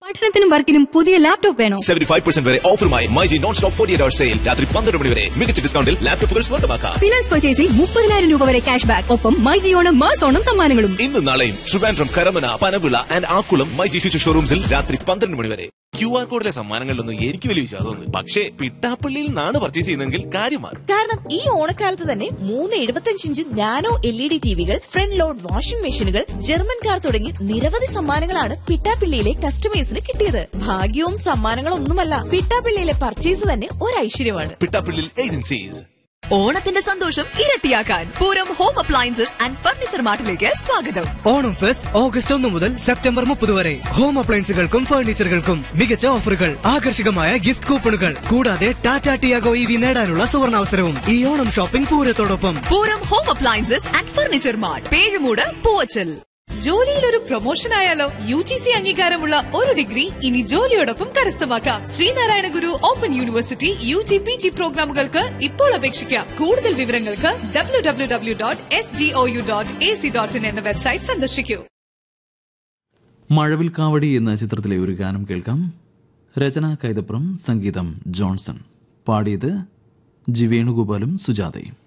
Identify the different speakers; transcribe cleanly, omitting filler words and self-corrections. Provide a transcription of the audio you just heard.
Speaker 1: പഠനത്തിനും വർക്കിനും പുതിയ ലാപ്ടോപ്പ് വേണോ?
Speaker 2: 75% വരെ ഓഫറുമായി myG non stop 48 hours sale. രാത്രി 12 മണി വരെ മികച്ച ഡിസ്കൗണ്ടിൽ ലാപ്ടോപ്പുകൾ സ്വന്തമാക്കാം.
Speaker 1: ഫിനാൻസ് പർച്ചേസിൽ 30,000 രൂപ വരെ ക്യാഷ് ബാക്ക്. ഒപ്പം മൈജി ഓണം മാസ് ഓണം സമ്മാനങ്ങളും.
Speaker 2: ഇന്നും നാളെയും ട്രിവാൻഡ്രം, കരമന, പനവിള ആൻഡ് ആക്കുളം മൈജി ഫ്യൂച്ചർ ഷോറൂംസിൽ രാത്രി 12 മണി വരെ. QR കോഡിലെ സമ്മാനങ്ങളിലൊന്നും എനിക്ക് വലിയ വിശ്വാസമൊന്നും. പക്ഷേ പിട്ടാപ്പള്ളിയിൽ നിന്നാണ് പർച്ചേസ് ചെയ്യുന്നതെങ്കിൽ കാര്യം മാറും.
Speaker 3: കാരണം ഈ ഓണക്കാലത്ത് തന്നെ 3 75-ഇഞ്ച് nano LED ടിവികൾ, front load washing മെഷീനുകൾ, ജർമ്മൻ കാർ തുടങ്ങി നിരവധി സമ്മാനങ്ങളാണ് പിട്ടാപ്പള്ളിയിലെ കസ്റ്റമേഴ്സിന് കിട്ടിയത്. ഭാഗ്യവും സമ്മാനങ്ങളൊന്നുമല്ല, പിട്ടാപ്പള്ളിയിലെ പർച്ചേസ് തന്നെ ഒരു ഐശ്വര്യമാണ്.
Speaker 2: പിട്ടാപ്പള്ളിയിൽ ഏജൻസീസ്.
Speaker 4: ഓണത്തിന്റെ സന്തോഷം ഇരട്ടിയാക്കാൻ Pooram home appliances and furniture മാർട്ടിലേക്ക് സ്വാഗതം.
Speaker 5: ഓണം ഫെസ്റ്റ് ഓഗസ്റ്റ് 1 മുതൽ സെപ്റ്റംബർ 30 വരെ. ഹോം അപ്ലയൻസുകൾക്കും ഫർണിച്ചറുകൾക്കും മികച്ച ഓഫറുകൾ, ആകർഷകമായ ഗിഫ്റ്റ് കൂപ്പണുകൾ, കൂടാതെ ടാറ്റ ടിയാഗോ EV നേടാനുള്ള സുവർണാവസരവും ഈ Onam shopping പൂരത്തോടൊപ്പം.
Speaker 4: Pooram home appliances and furniture mart, Pezhumoodu, Poovachal. ജോലിയിൽ ഒരു പ്രൊമോഷൻ ആയാലോ? UGC അംഗീകാരമുള്ള ഒരു ഡിഗ്രി ഇനി ജോലിയോടൊപ്പം കരസ്ഥമാക്കാം. ശ്രീനാരായണ ഗുരു ഓപ്പൺ യൂണിവേഴ്സിറ്റി UG PG പ്രോഗ്രാമുകൾക്ക് ഇപ്പോൾ അപേക്ഷിക്കാം. കൂടുതൽ വിവരങ്ങൾക്ക് www.sdou.ac.in എന്ന വെബ്സൈറ്റ് സന്ദർശിക്കൂ.
Speaker 6: മഴവിൽ കാവടി എന്ന ചിത്രത്തിലെ ഒരു ഗാനം കേൾക്കാം. രചന കൈതപ്രം, സംഗീതം ജോൺസൺ. പാടിയത് ജി വേണുഗോപാലും സുജാതയും.